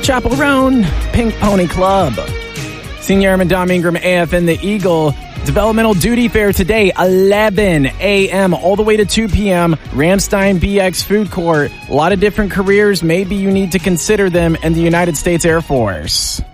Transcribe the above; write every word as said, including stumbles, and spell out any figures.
Chapel Roan, Pink Pony Club. Senior Airman Dom Ingram, A F N The Eagle. Developmental Duty Fair today, eleven a.m. all the way to two p.m. Ramstein B X Food Court. A lot of different careers. Maybe you need to consider them in the United States Air Force.